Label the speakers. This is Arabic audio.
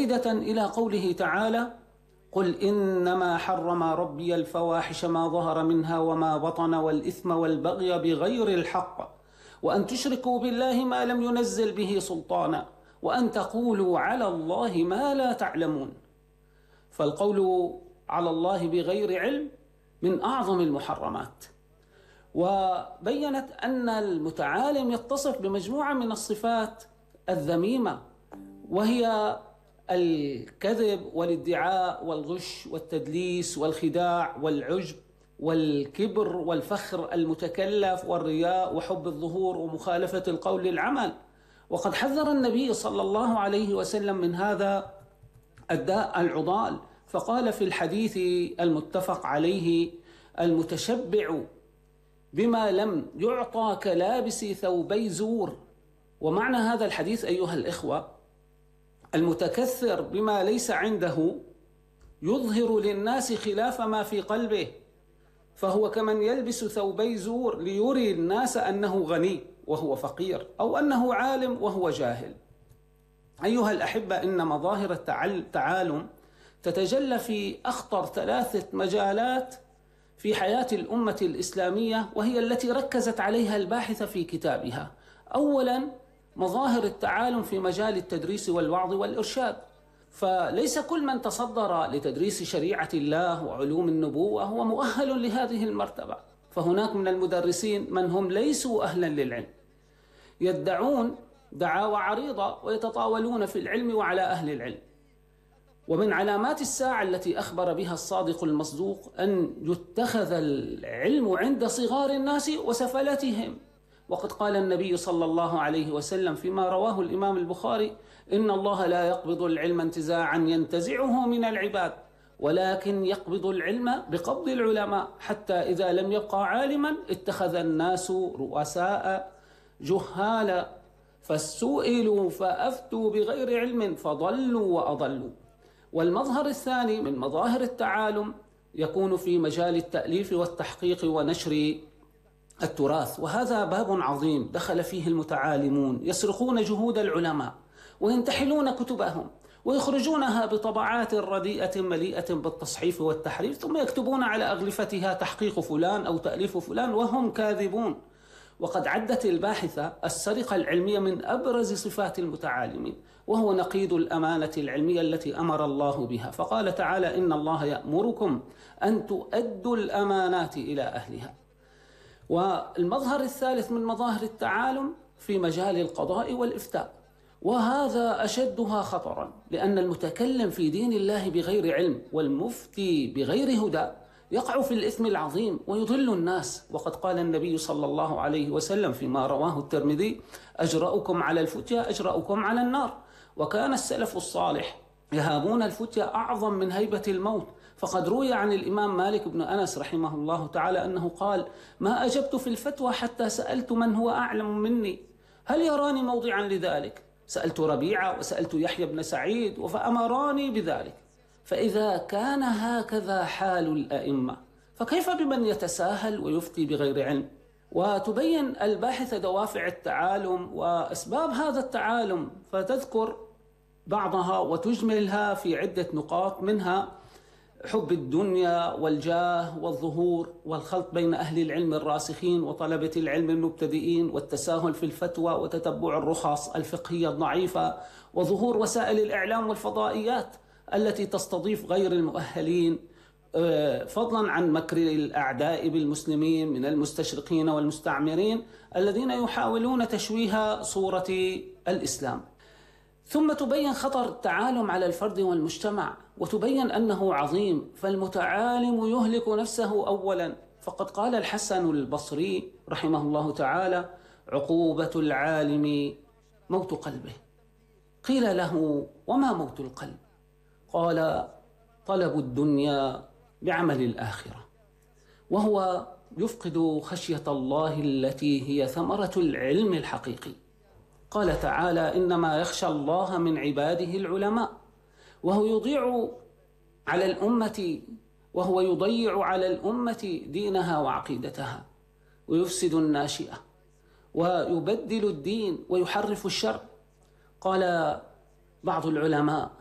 Speaker 1: مستندة إلى قوله تعالى: قل إنما حرم ربي الفواحش ما ظهر منها وما بطن والإثم والبغي بغير الحق وأن تشركوا بالله ما لم ينزل به سلطانا وأن تقولوا على الله ما لا تعلمون. فالقول على الله بغير علم من أعظم المحرمات. وبينت أن المتعالم يتصف بمجموعة من الصفات الذميمة، وهي الكذب والادعاء والغش والتدليس والخداع والعجب والكبر والفخر المتكلف والرياء وحب الظهور ومخالفة القول للعمل. وقد حذر النبي صلى الله عليه وسلم من هذا الداء العضال، فقال في الحديث المتفق عليه: المتشبع بما لم يعطى كلابس ثوبي زور. ومعنى هذا الحديث أيها الإخوة: المتكثر بما ليس عنده يظهر للناس خلاف ما في قلبه، فهو كمن يلبس ثوبي زور ليري الناس أنه غني وهو فقير، أو أنه عالم وهو جاهل. أيها الأحبة، إن مظاهر التعالم تتجلى في أخطر 3 مجالات في حياة الأمة الإسلامية، وهي التي ركزت عليها الباحثة في كتابها. أولاً، مظاهر التعالم في مجال التدريس والوعظ والإرشاد، فليس كل من تصدر لتدريس شريعة الله وعلوم النبوة هو مؤهل لهذه المرتبة، فهناك من المدرسين من هم ليسوا أهلا للعلم، يدعون دعاوى عريضة ويتطاولون في العلم وعلى أهل العلم. ومن علامات الساعة التي أخبر بها الصادق المصدوق أن يتخذ العلم عند صغار الناس وسفلتهم. وقد قال النبي صلى الله عليه وسلم فيما رواه الإمام البخاري: إن الله لا يقبض العلم انتزاعا ينتزعه من العباد، ولكن يقبض العلم بقبض العلماء، حتى إذا لم يبقى عالما اتخذ الناس رؤساء جهالا فسئلوا فأفتوا بغير علم فضلوا وأضلوا. والمظهر الثاني من مظاهر التعالم يكون في مجال التأليف والتحقيق ونشر التراث، وهذا باب عظيم دخل فيه المتعالمون يسرقون جهود العلماء وينتحلون كتبهم ويخرجونها بطبعات رديئة مليئة بالتصحيف والتحريف، ثم يكتبون على أغلفتها تحقيق فلان أو تأليف فلان وهم كاذبون. وقد عدت الباحثة السرقة العلمية من أبرز صفات المتعالمين، وهو نقيض الأمانة العلمية التي أمر الله بها، فقال تعالى: إن الله يأمركم أن تؤدوا الأمانات إلى أهلها. والمظهر الثالث من مظاهر التعالم في مجال القضاء والإفتاء، وهذا أشدها خطرا، لأن المتكلم في دين الله بغير علم والمفتي بغير هدى يقع في الإثم العظيم ويضل الناس. وقد قال النبي صلى الله عليه وسلم فيما رواه الترمذي: أجرأكم على الفتيا أجرأكم على النار. وكان السلف الصالح يهابون الفتيا أعظم من هيبة الموت، فقد روي عن الإمام مالك بن أنس رحمه الله تعالى أنه قال: ما أجبت في الفتوى حتى سألت من هو أعلم مني هل يراني موضعا لذلك؟ سألت ربيعة وسألت يحيى بن سعيد فأمراني بذلك. فإذا كان هكذا حال الأئمة فكيف بمن يتساهل ويفتي بغير علم؟ وتبين الباحثة دوافع التعالم وأسباب هذا التعالم، فتذكر بعضها وتجملها في عدة نقاط، منها حب الدنيا والجاه والظهور والخلط بين أهل العلم الراسخين وطلبة العلم المبتدئين والتساهل في الفتوى وتتبع الرخص الفقهية الضعيفة وظهور وسائل الإعلام والفضائيات التي تستضيف غير المؤهلين، فضلا عن مكر الأعداء بالمسلمين من المستشرقين والمستعمرين الذين يحاولون تشويه صورة الإسلام. ثم تبين خطر التعالم على الفرد والمجتمع، وتبين أنه عظيم، فالمتعالم يهلك نفسه أولا. فقد قال الحسن البصري رحمه الله تعالى: عقوبة العالم موت قلبه. قيل له: وما موت القلب؟ قال: طلب الدنيا بعمل الآخرة، وهو يفقد خشية الله التي هي ثمرة العلم الحقيقي. قال تعالى: إنما يخشى الله من عباده العلماء. وهو يضيع على الأمة دينها وعقيدتها، ويفسد الناشئة، ويبدل الدين ويحرف الشرع. قال بعض العلماء: